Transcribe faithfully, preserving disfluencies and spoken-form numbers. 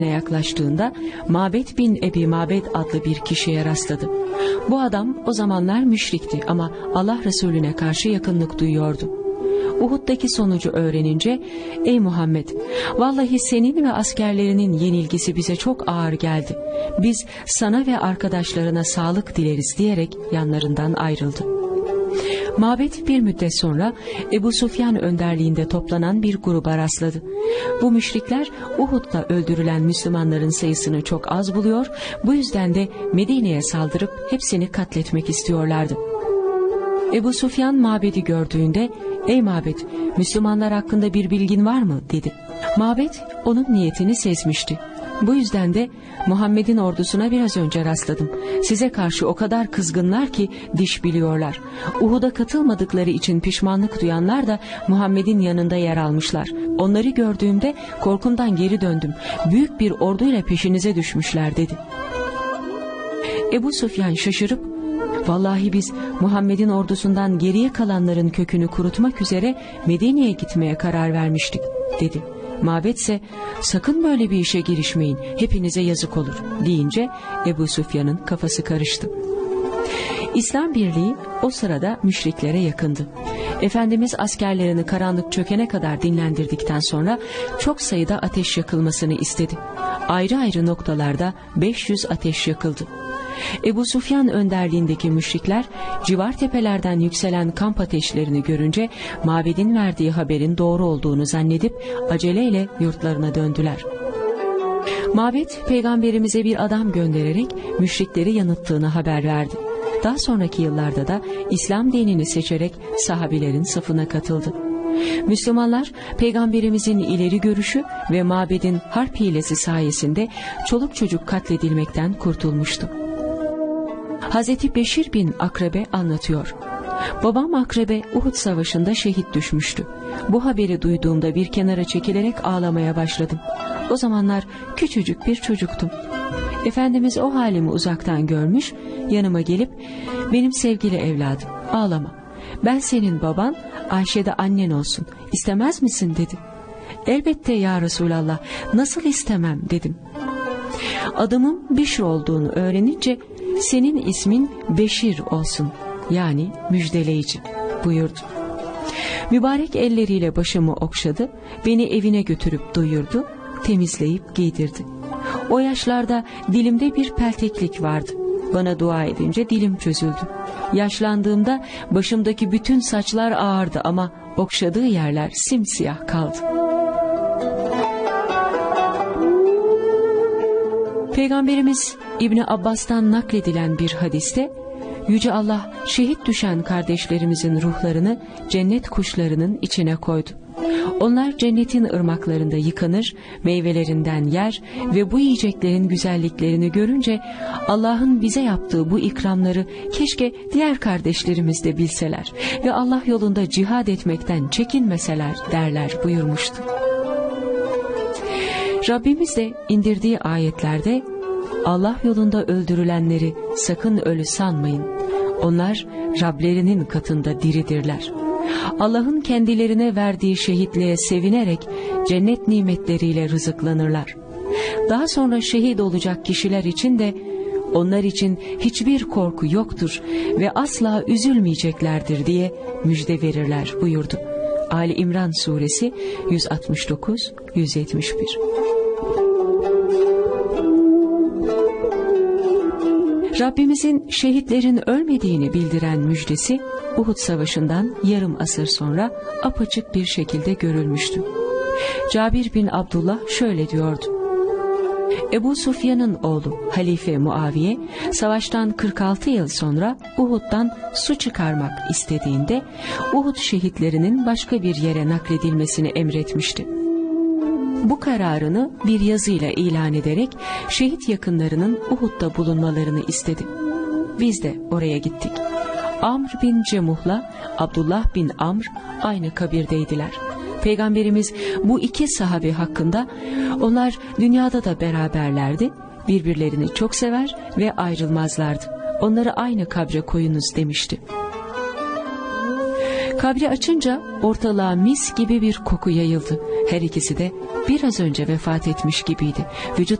yaklaştığında Mabed bin Ebi Mabed adlı bir kişiye rastladı. Bu adam o zamanlar müşrikti ama Allah Resulüne karşı yakınlık duyuyordu. Uhud'daki sonucu öğrenince, "Ey Muhammed, vallahi senin ve askerlerinin yenilgisi bize çok ağır geldi. Biz sana ve arkadaşlarına sağlık dileriz" diyerek yanlarından ayrıldı. Mabed bir müddet sonra Ebu Sufyan önderliğinde toplanan bir gruba rastladı. Bu müşrikler Uhud'da öldürülen Müslümanların sayısını çok az buluyor, bu yüzden de Medine'ye saldırıp hepsini katletmek istiyorlardı. Ebu Sufyan Mabed'i gördüğünde, "Ey Mabed, Müslümanlar hakkında bir bilgin var mı?" dedi. Mabed onun niyetini sezmişti. Bu yüzden de, "Muhammed'in ordusuna biraz önce rastladım. Size karşı o kadar kızgınlar ki diş biliyorlar. Uhud'a katılmadıkları için pişmanlık duyanlar da Muhammed'in yanında yer almışlar. Onları gördüğümde korkumdan geri döndüm. Büyük bir orduyla peşinize düşmüşler" dedi. Ebu Sufyan şaşırıp, "Vallahi biz Muhammed'in ordusundan geriye kalanların kökünü kurutmak üzere Medine'ye gitmeye karar vermiştik" dedi. Mabed ise, "Sakın böyle bir işe girişmeyin, hepinize yazık olur" deyince Ebu Sufyan'ın kafası karıştı. İslam birliği o sırada müşriklere yakındı. Efendimiz askerlerini karanlık çökene kadar dinlendirdikten sonra çok sayıda ateş yakılmasını istedi. Ayrı ayrı noktalarda beş yüz ateş yakıldı. Ebu Sufyan önderliğindeki müşrikler civar tepelerden yükselen kamp ateşlerini görünce Mabed'in verdiği haberin doğru olduğunu zannedip aceleyle yurtlarına döndüler. Mabed peygamberimize bir adam göndererek müşrikleri yanılttığını haber verdi. Daha sonraki yıllarda da İslam dinini seçerek sahabilerin safına katıldı. Müslümanlar peygamberimizin ileri görüşü ve Mabed'in harp hilesi sayesinde çoluk çocuk katledilmekten kurtulmuştu. Hazreti Beşir bin Akrebe anlatıyor. "Babam Akrebe Uhud Savaşı'nda şehit düşmüştü. Bu haberi duyduğumda bir kenara çekilerek ağlamaya başladım. O zamanlar küçücük bir çocuktum. Efendimiz o halimi uzaktan görmüş, yanıma gelip, 'Benim sevgili evladım, ağlama. Ben senin baban, Ayşe de annen olsun. İstemez misin?' dedi. 'Elbette ya Resulallah, nasıl istemem?' dedim. Adımın Bişr olduğunu öğrenince, 'Senin ismin Beşir olsun, yani müjdeleyici' buyurdu. Mübarek elleriyle başımı okşadı, beni evine götürüp doyurdu, temizleyip giydirdi. O yaşlarda dilimde bir pelteklik vardı. Bana dua edince dilim çözüldü. Yaşlandığımda başımdaki bütün saçlar ağardı ama okşadığı yerler simsiyah kaldı." Peygamberimiz İbni Abbas'tan nakledilen bir hadiste, Yüce Allah şehit düşen kardeşlerimizin ruhlarını cennet kuşlarının içine koydu. Onlar cennetin ırmaklarında yıkanır, meyvelerinden yer ve bu yiyeceklerin güzelliklerini görünce Allah'ın bize yaptığı bu ikramları keşke diğer kardeşlerimiz de bilseler ve Allah yolunda cihad etmekten çekinmeseler derler buyurmuştu. Rabbimiz de indirdiği ayetlerde, "Allah yolunda öldürülenleri sakın ölü sanmayın. Onlar Rablerinin katında diridirler. Allah'ın kendilerine verdiği şehitliğe sevinerek cennet nimetleriyle rızıklanırlar. Daha sonra şehit olacak kişiler için de onlar için hiçbir korku yoktur ve asla üzülmeyeceklerdir" diye müjde verirler buyurdu. Ali İmran Suresi yüz altmış dokuz yüz yetmiş bir. Rabbimizin şehitlerin ölmediğini bildiren müjdesi Uhud Savaşı'ndan yarım asır sonra apaçık bir şekilde görülmüştü. Cabir bin Abdullah şöyle diyordu: "Ebu Sufyan'ın oğlu Halife Muaviye savaştan kırk altı yıl sonra Uhud'dan su çıkarmak istediğinde Uhud şehitlerinin başka bir yere nakledilmesini emretmişti. Bu kararını bir yazıyla ilan ederek şehit yakınlarının Uhud'da bulunmalarını istedi. Biz de oraya gittik. Amr bin Cemuh'la Abdullah bin Amr aynı kabirdeydiler. Peygamberimiz bu iki sahabe hakkında, onlar dünyada da beraberlerdi, birbirlerini çok sever ve ayrılmazlardı. Onları aynı kabre koyunuz demişti. Kabri açınca ortalığa mis gibi bir koku yayıldı. Her ikisi de biraz önce vefat etmiş gibiydi. Vücut